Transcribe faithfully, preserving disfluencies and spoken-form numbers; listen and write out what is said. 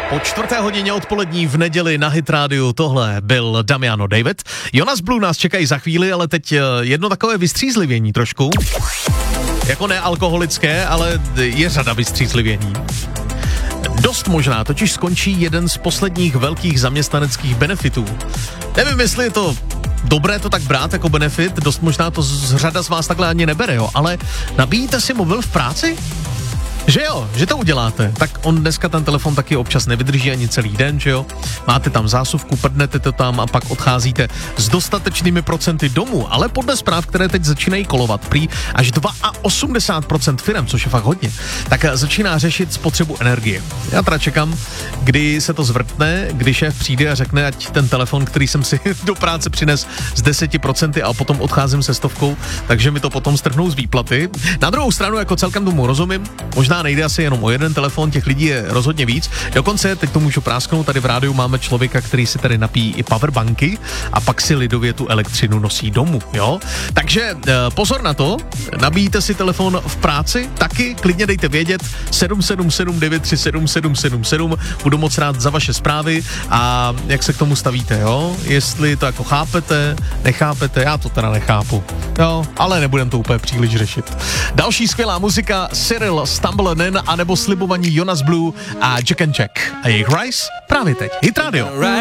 Po čtvrté hodině odpolední v neděli na Hit Radio tohle byl Damiano David. Jonas Blue nás čekají za chvíli, ale teď jedno takové vystřízlivění trošku. Jako nealkoholické, ale je řada vystřízlivění. Dost možná totiž skončí jeden z posledních velkých zaměstnaneckých benefitů. Nevím, jestli je to dobré to tak brát jako benefit, dost možná to z řada z vás takhle ani nebere, jo, ale nabíjíte si mobil v práci? Že jo, že to uděláte, tak on dneska ten telefon taky občas nevydrží ani celý den, že jo? Máte tam zásuvku, prdnete to tam a pak odcházíte s dostatečnými procenty domů, ale podle zpráv, které teď začínají kolovat, prý až osmdesát dva procent firem, což je fakt hodně, tak začíná řešit spotřebu energie. Já teda čekám, kdy se to zvrtne, kdy šéf přijde a řekne, ať ten telefon, který jsem si do práce přines z deset procent a potom odcházím se stovkou, takže mi to potom strhnou z výplaty. Na druhou stranu, jako celkem tomu rozumím, možná nejde asi jenom o jeden telefon, těch lidí je rozhodně víc. Dokonce, teď to můžu prásknout, tady v rádiu máme člověka, který si tady napíjí i powerbanky a pak si lidově tu elektřinu nosí domů, jo? Takže pozor na to, nabíjíte si telefon v práci, taky klidně dejte vědět sedm sedm sedm devět tři sedm sedm sedm sedm, budu moc rád za vaše zprávy a jak se k tomu stavíte, jo? Jestli to jako chápete, nechápete, já to teda nechápu, jo? Ale nebudem to úplně příliš řešit. Další skvělá muzika, Cyril Stumble a nebo slibovaní Jonas Blue a Jack and Jack a jejich Rise právě teď. Hit Radio.